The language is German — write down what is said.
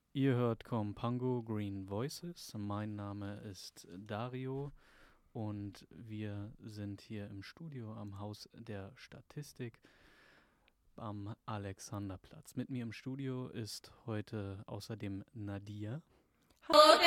Ihr hört Compango Green Voices. Mein Name ist Dario und wir sind hier im Studio am Haus der Statistik am Alexanderplatz. Mit mir im Studio ist heute außerdem Nadia. Hallo